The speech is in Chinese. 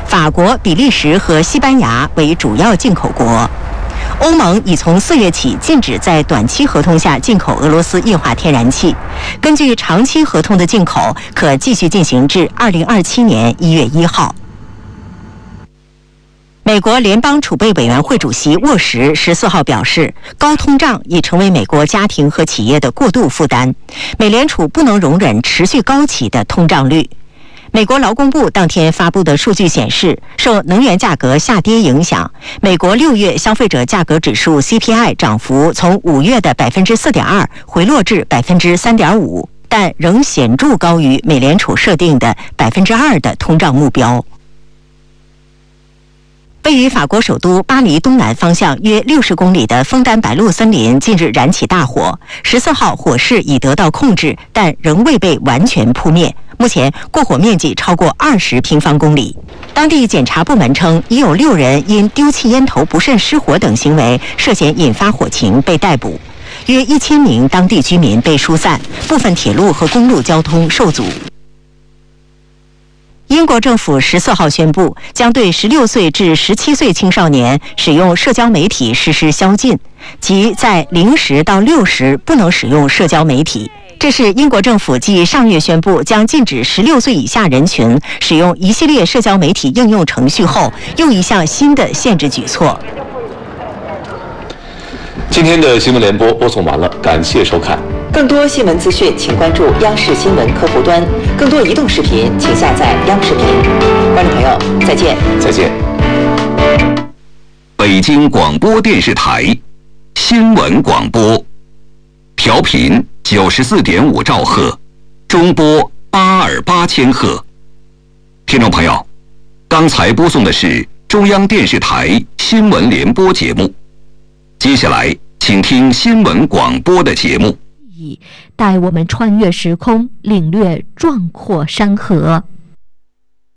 法国、比利时和西班牙为主要进口国。欧盟已从4月起禁止在短期合同下进口俄罗斯液化天然气，根据长期合同的进口可继续进行至2027年1月1号。美国联邦储备委员会主席沃什14号表示，高通胀已成为美国家庭和企业的过度负担，美联储不能容忍持续高企的通胀率。美国劳工部当天发布的数据显示，受能源价格下跌影响，美国6月消费者价格指数 CPI 涨幅从5月的 4.2% 回落至 3.5%， 但仍显著高于美联储设定的 2% 的通胀目标。位于法国首都巴黎东南方向约60公里的枫丹白露森林近日燃起大火，14号火势已得到控制，但仍未被完全扑灭。目前过火面积超过20平方公里。当地检察部门称，已有6人因丢弃烟头、不慎失火等行为涉嫌引发火情被逮捕，约1000名当地居民被疏散，部分铁路和公路交通受阻。英国政府14号宣布，将对16岁至17岁青少年使用社交媒体实施宵禁，即在0时到6时不能使用社交媒体。这是英国政府继上月宣布将禁止16岁以下人群使用一系列社交媒体应用程序后，又一项新的限制举措。 今天的新闻联播播送完了，感谢收看。 更多新闻资讯，请关注央视新闻客户端。更多移动视频，请下载央视频。观众朋友，再见。 再见。 北京广播电视台新闻广播，调频94.5兆赫，中波828千赫。听众朋友，刚才播送的是中央电视台新闻联播节目，接下来请听新闻广播的节目。 带我们穿越时空，领略壮阔山河。